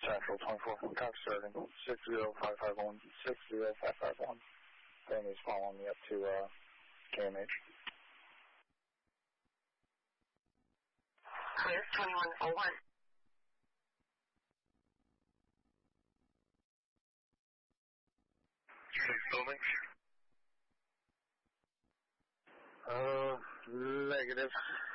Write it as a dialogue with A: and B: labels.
A: Central 24 from Cox starting 60551. 60551. Family's following me up to KMH.
B: Clear 2101.
A: Negative.